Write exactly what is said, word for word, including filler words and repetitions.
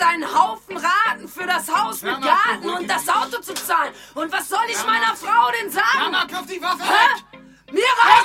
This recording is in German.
einen Haufen Raten für das Haus mit Mama, Garten beruhig und das Auto zu zahlen. Und was soll ich meiner Frau denn sagen? Mama, wirf die Waffe Hä? weg! Mir reicht